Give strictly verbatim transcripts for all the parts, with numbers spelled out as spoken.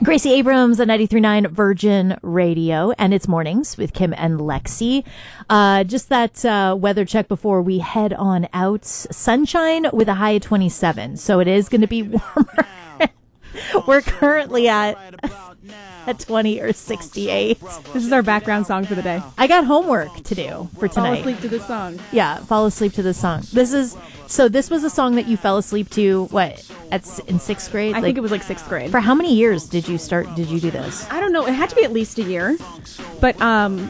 Gracie Abrams at ninety-three point nine Virgin Radio, and it's mornings with Kim and Lexi. Uh, just that uh, weather check before we head on out. Sunshine with a high of twenty-seven, so it is going to be warmer. We're currently at at twenty or sixty-eight. This is our background song for the day. I got homework to do for tonight. Fall asleep to this song. Yeah, fall asleep to this song. This is so. This was a song that you fell asleep to. What at s- in sixth grade? I like, think it was like sixth grade. For how many years did you start? Did you do this? I don't know. It had to be at least a year, but um.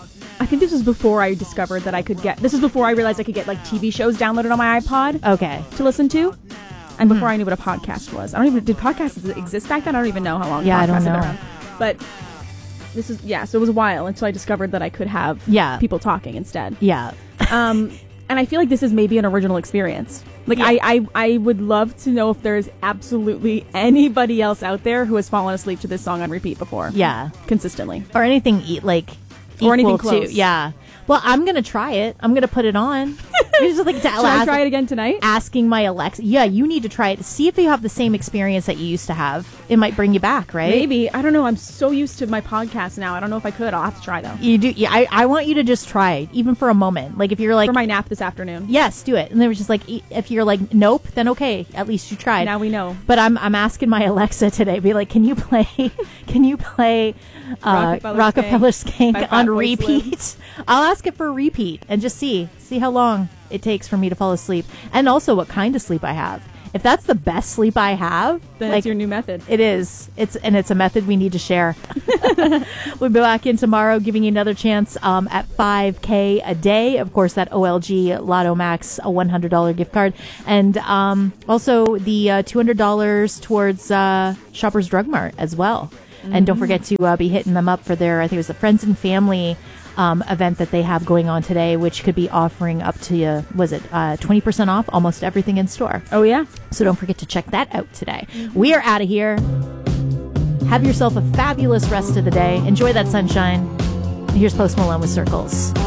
I think this was before I discovered that I could get. This was before I realized I could get like T V shows downloaded on my iPod. Okay. To listen to. And before mm. I knew what a podcast was. I don't even, did podcasts exist back then? I don't even know how long yeah, podcasts I don't know. have been around. But this is, yeah, so it was a while until I discovered that I could have yeah. people talking instead. Yeah. um, and I feel like this is maybe an original experience. Like, yeah. I, I, I would love to know if there's absolutely anybody else out there who has fallen asleep to this song on repeat before. Yeah. Consistently. Or anything, e- like, or anything close. To, yeah. Well, I'm going to try it. I'm going to put it on. Just like to Should I try it again tonight? Asking my Alexa. Yeah, you need to try it. See if you have the same experience that you used to have. It might bring you back, right? Maybe. I don't know. I'm so used to my podcast now. I don't know if I could. I'll have to try, though. You do. Yeah, I, I want you to just try it, even for a moment. Like, if you're like... For my nap this afternoon. Yes, do it. And then we're just like, if you're like, nope, then okay. At least you tried. Now we know. But I'm I'm asking my Alexa today, be like, can you play... Can you play... Uh, Rockefeller, Rockefeller Skank, Skank on repeat. I'll ask it for a repeat and just see see how long it takes for me to fall asleep, and also what kind of sleep I have. If that's the best sleep I have, then like, it's your new method. It is. It's and it's a method we need to share. We'll be back in tomorrow, giving you another chance um, at five K a day. Of course, that O L G Lotto Max, a one hundred dollars gift card, and um, also the uh, two hundred dollars towards uh, Shoppers Drug Mart as well. Mm-hmm. And don't forget to uh, be hitting them up for their, I think it was the Friends and Family um, event that they have going on today, which could be offering up to, uh, was it uh, twenty percent off almost everything in store. Oh, yeah. So don't forget to check that out today. Mm-hmm. We are out of here. Have yourself a fabulous rest of the day. Enjoy that sunshine. Here's Post Malone with Circles.